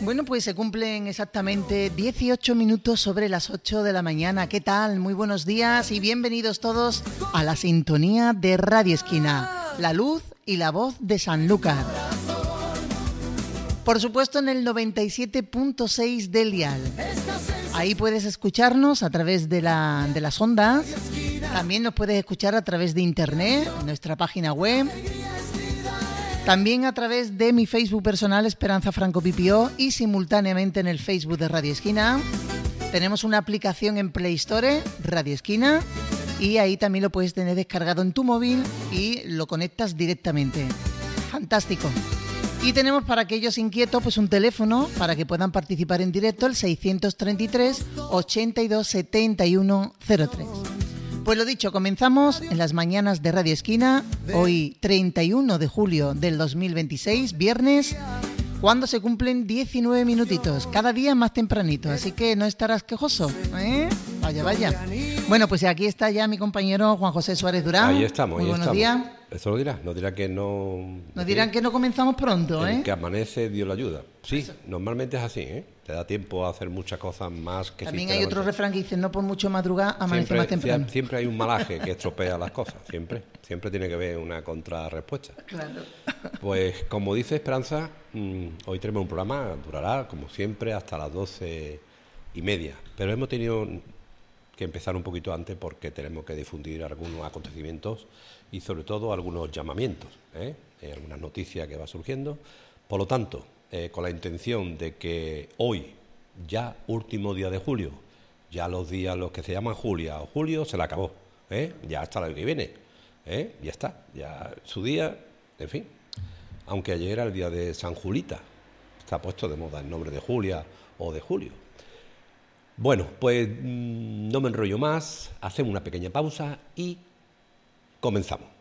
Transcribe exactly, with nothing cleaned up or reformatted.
Bueno, pues se cumplen exactamente dieciocho minutos sobre las ocho de la mañana. ¿Qué tal? Muy buenos días y bienvenidos todos a la sintonía de Radio Esquina, la luz y la voz de Sanlúcar. Por supuesto en el noventa y siete punto seis del dial. Ahí puedes escucharnos a través de, la, de las ondas. También nos puedes escuchar a través de internet, en nuestra página web. También a través de mi Facebook personal, Esperanza Franco Pipió, y simultáneamente en el Facebook de Radio Esquina. Tenemos una aplicación en Play Store, Radio Esquina, y ahí también lo puedes tener descargado en tu móvil y lo conectas directamente. Fantástico. Y tenemos para aquellos inquietos pues un teléfono para que puedan participar en directo, el seiscientos treinta y tres, ochenta y dos, setenta y uno, cero tres. Pues lo dicho, comenzamos en las mañanas de Radio Esquina, hoy treinta y uno de julio del dos mil veintiséis, viernes, cuando se cumplen diecinueve minutitos, cada día más tempranito, así que no estarás quejoso, ¿eh? Vaya, vaya. Bueno, pues aquí está ya mi compañero Juan José Suárez Durán. Ahí estamos, Muy ahí buenos estamos. días. Eso lo dirá, nos dirá que no... Nos dirán que no comenzamos pronto, ¿eh? El que amanece, Dios lo ayuda. Sí, normalmente es así, ¿eh? Te da tiempo a hacer muchas cosas más que... También hay otro refrán que dice, no por mucho madrugar, amanece siempre, más temprano. Siempre hay un malaje que estropea las cosas, siempre. Siempre tiene que haber una contrarrespuesta. Claro. Pues como dice Esperanza, mmm, hoy tenemos un programa, durará como siempre hasta las doce y media. Pero hemos tenido que empezar un poquito antes porque tenemos que difundir algunos acontecimientos y sobre todo algunos llamamientos, ¿eh? Eh, algunas noticias que va surgiendo. Por lo tanto, eh, con la intención de que hoy, ya último día de julio, ya los días los que se llaman Julia o Julio se le acabó, ¿eh? Ya hasta el año que viene, ¿eh? Ya está, ya su día, en fin. Aunque ayer era el día de San Julita, está puesto de moda el nombre de Julia o de Julio. Bueno, pues mmm, no me enrollo más, hacemos una pequeña pausa y comenzamos.